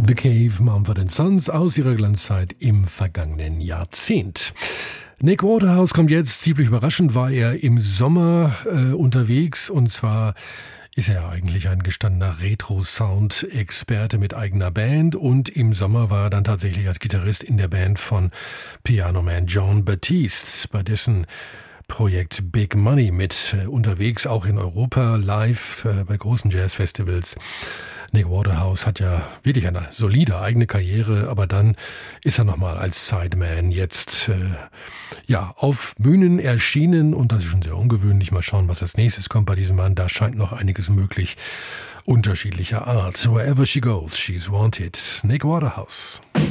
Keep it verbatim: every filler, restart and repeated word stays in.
The Cave, Mumford and Sons aus ihrer Glanzzeit im vergangenen Jahrzehnt. Nick Waterhouse kommt jetzt, ziemlich überraschend war er im Sommer äh, unterwegs, und zwar ist er ja eigentlich ein gestandener Retro-Sound-Experte mit eigener Band, und im Sommer war er dann tatsächlich als Gitarrist in der Band von Pianoman Jon Batiste, bei dessen Projekt Big Money mit äh, unterwegs, auch in Europa, live äh, bei großen Jazzfestivals. Nick Waterhouse hat ja wirklich eine solide eigene Karriere, aber dann ist er nochmal als Sideman jetzt äh, ja auf Bühnen erschienen, und das ist schon sehr ungewöhnlich. Mal schauen, was als nächstes kommt bei diesem Mann. Da scheint noch einiges möglich, unterschiedlicher Art. Wherever she goes, she's wanted. Nick Waterhouse.